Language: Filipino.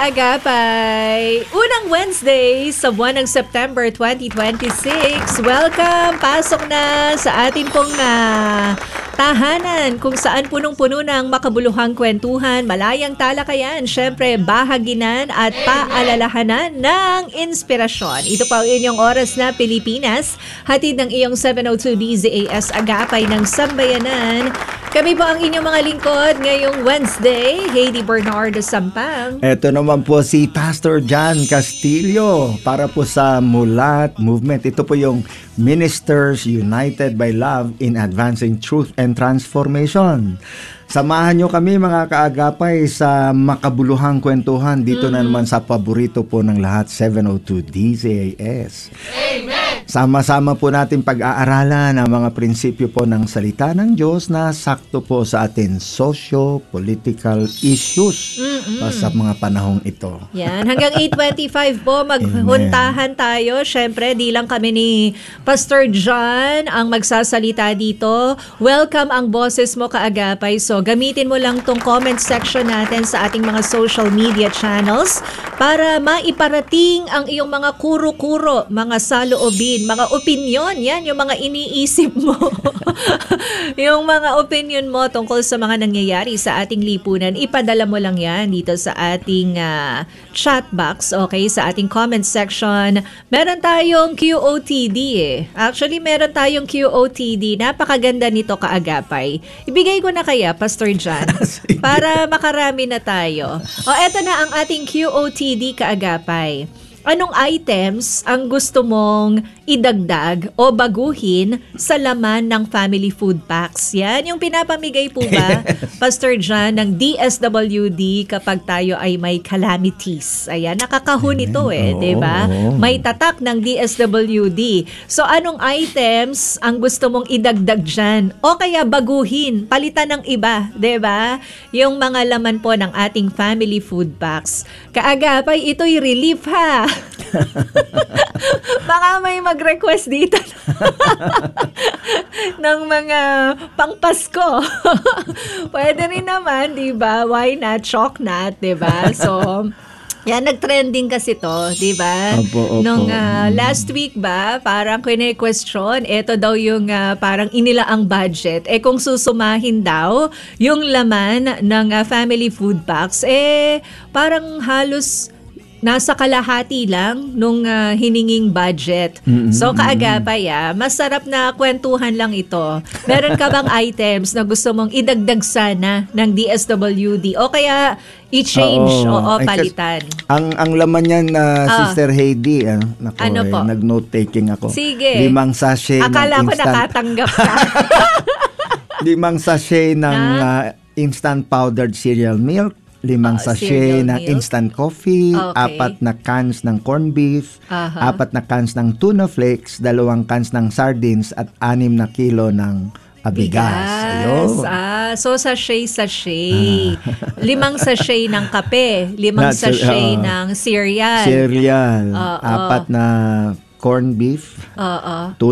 kaagapay. Unang Wednesday sa buwan ng September 2026. Welcome! Pasok na sa ating pong tahanan kung saan punong-puno ng makabuluhang kwentuhan, malayang talakayan, syempre bahaginan at paalalahanan ng inspirasyon. Ito pa ang inyong oras na Pilipinas. Hatid ng iyong 702 DZAS Agapay ng Sambayanan. Kami po ang inyong mga lingkod ngayong Wednesday. Heidi Bernardo Sampang. Ito naman po si Pastor John Castillo para po sa Mulat Movement. Ito po yung Ministers United by Love in Advancing Truth and Transformation. Samahan nyo kami mga kaagapay sa makabuluhang kwentuhan dito na naman sa paborito po ng lahat, 702 DZAS. Amen! Sama-sama po natin pag-aaralan ang mga prinsipyo po ng salita ng Diyos na sakto po sa atin socio-political issues sa mga panahong ito. Yan, hanggang 8:25 po maghuntahan tayo. Syempre, di lang kami ni Pastor John ang magsasalita dito. Welcome ang boses mo kaagapay. So, gamitin mo lang tong comment section natin sa ating mga social media channels para maiparating ang iyong mga kuro-kuro, mga saloobin, mga opinion. Yan, yung mga iniisip mo. Yung mga opinion mo tungkol sa mga nangyayari sa ating lipunan, ipadala mo lang yan dito sa ating chat box, okay? Sa ating comment section. Meron tayong QOTD eh. Actually, meron tayong QOTD. Napakaganda nito kaagapay. Ibigay ko na kaya, Pastor John, para makarami na tayo. O, eto na ang ating QOTD kaagapay. Anong items ang gusto mong idagdag o baguhin sa laman ng family food packs? Yan, yung pinapamigay po ba, Pastor John, ng DSWD kapag tayo ay may calamities. Ayan, nakakahon ito di ba? May tatak ng DSWD. So, anong items ang gusto mong idagdag dyan? O kaya baguhin, palitan ng iba, di ba? Yung mga laman po ng ating family food packs. Kaagapay, ito'y relief ha. Baka may mag-request dito ng mga pangpasko. Pwede rin naman, di ba? Why not? Choknat, di ba? So, yan, nag-trending kasi to, di ba? Opo. Nung last week ba, parang kine-question, ito daw yung parang inilaang budget. Kung susumahin daw, yung laman ng family food packs, parang halos nasa kalahati lang nung hininging budget. So, kaagapay masarap na kwentuhan lang ito. Meron ka bang items na gusto mong idagdag sana ng DSWD o kaya i-change o palitan? Ang laman niyan Sister Heidi, nako, ano po? nag-note-taking ako. Sige. 5 sachet Akala ng ko instant. nakatanggap ka. 5 sachet ng instant powdered cereal milk. 5 sachet ng instant coffee, Okay. 4 na cans ng corned beef, 4 na cans ng tuna flakes, 2 cans ng sardines, at 6 na kilo ng bigas. Ayun. So sachet. 5 sachet ng kape, 5 sachet ng cereal. 4 na corned beef,